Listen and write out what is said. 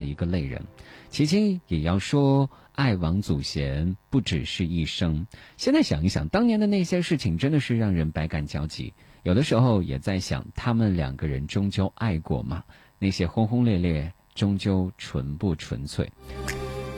一个类人。其经也要说，爱王祖贤不只是一生。现在想一想，当年的那些事情真的是让人百感交集。有的时候也在想，他们两个人终究爱过吗？那些轰轰烈烈终究纯不纯粹？